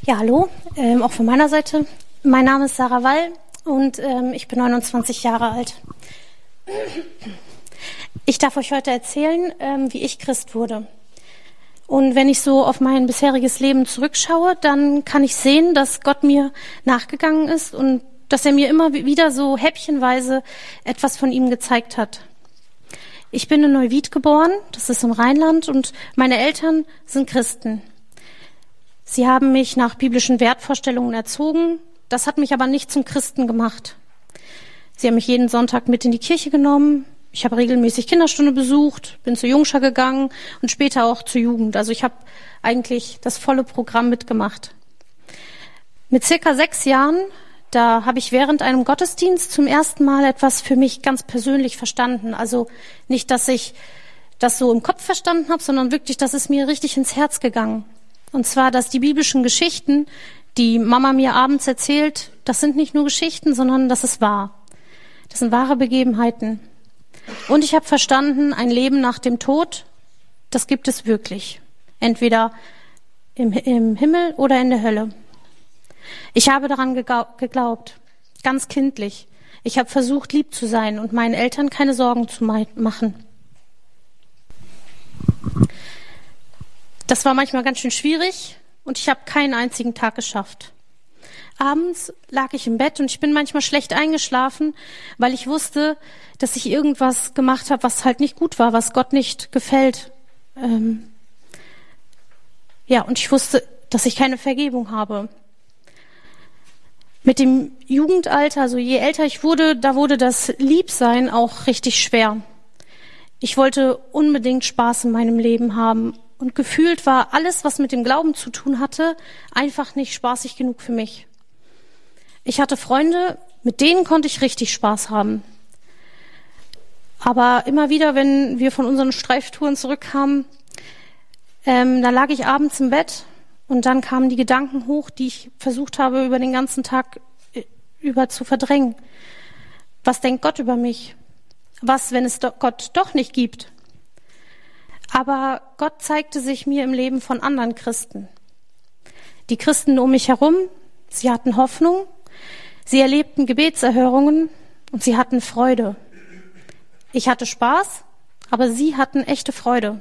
Ja, hallo, auch von meiner Seite. Mein Name ist Sarah Wall und ich bin 29 Jahre alt. Ich darf euch heute erzählen, wie ich Christ wurde. Und wenn ich so auf mein bisheriges Leben zurückschaue, dann kann ich sehen, dass Gott mir nachgegangen ist und dass er mir immer wieder so häppchenweise etwas von ihm gezeigt hat. Ich bin in Neuwied geboren, das ist im Rheinland, und meine Eltern sind Christen. Sie haben mich nach biblischen Wertvorstellungen erzogen, das hat mich aber nicht zum Christen gemacht. Sie haben mich jeden Sonntag mit in die Kirche genommen, ich habe regelmäßig Kinderstunde besucht, bin zur Jungschar gegangen und später auch zur Jugend. Also ich habe eigentlich das volle Programm mitgemacht. Mit circa 6 Jahren, da habe ich während einem Gottesdienst zum ersten Mal etwas für mich ganz persönlich verstanden. Also nicht, dass ich das so im Kopf verstanden habe, sondern wirklich, das ist mir richtig ins Herz gegangen. Und zwar, dass die biblischen Geschichten, die Mama mir abends erzählt, das sind nicht nur Geschichten, sondern das ist wahr. Das sind wahre Begebenheiten. Und ich habe verstanden, ein Leben nach dem Tod, das gibt es wirklich. Entweder im Himmel oder in der Hölle. Ich habe daran geglaubt, ganz kindlich. Ich habe versucht, lieb zu sein und meinen Eltern keine Sorgen zu machen. Das war manchmal ganz schön schwierig und ich habe keinen einzigen Tag geschafft. Abends lag ich im Bett und ich bin manchmal schlecht eingeschlafen, weil ich wusste, dass ich irgendwas gemacht habe, was halt nicht gut war, was Gott nicht gefällt. Und ich wusste, dass ich keine Vergebung habe. Mit dem Jugendalter, also je älter ich wurde, da wurde das Liebsein auch richtig schwer. Ich wollte unbedingt Spaß in meinem Leben haben. Und gefühlt war alles, was mit dem Glauben zu tun hatte, einfach nicht spaßig genug für mich. Ich hatte Freunde, mit denen konnte ich richtig Spaß haben. Aber immer wieder, wenn wir von unseren Streiftouren zurückkamen, da lag ich abends im Bett und dann kamen die Gedanken hoch, die ich versucht habe, über den ganzen Tag über zu verdrängen. Was denkt Gott über mich? Was, wenn es Gott doch nicht gibt? Aber Gott zeigte sich mir im Leben von anderen Christen. Die Christen um mich herum, sie hatten Hoffnung, sie erlebten Gebetserhörungen und sie hatten Freude. Ich hatte Spaß, aber sie hatten echte Freude.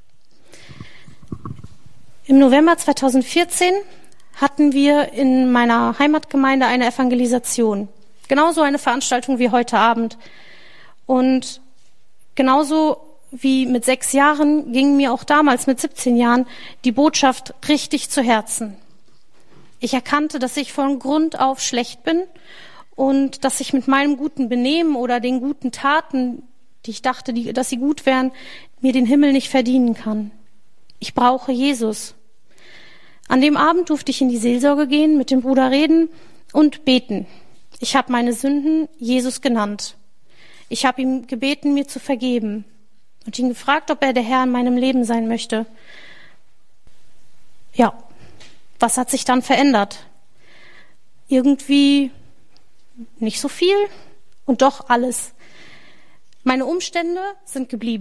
Im November 2014 hatten wir in meiner Heimatgemeinde eine Evangelisation. Genauso eine Veranstaltung wie heute Abend. Und genauso wie mit 6 Jahren ging mir auch damals mit 17 Jahren die Botschaft richtig zu Herzen. Ich erkannte, dass ich von Grund auf schlecht bin und dass ich mit meinem guten Benehmen oder den guten Taten, die ich dachte, dass sie gut wären, mir den Himmel nicht verdienen kann. Ich brauche Jesus. An dem Abend durfte ich in die Seelsorge gehen, mit dem Bruder reden und beten. Ich habe meine Sünden Jesus genannt. Ich habe ihm gebeten, mir zu vergeben. Und ihn gefragt, ob er der Herr in meinem Leben sein möchte. Ja, was hat sich dann verändert? Irgendwie nicht so viel und doch alles. Meine Umstände sind geblieben.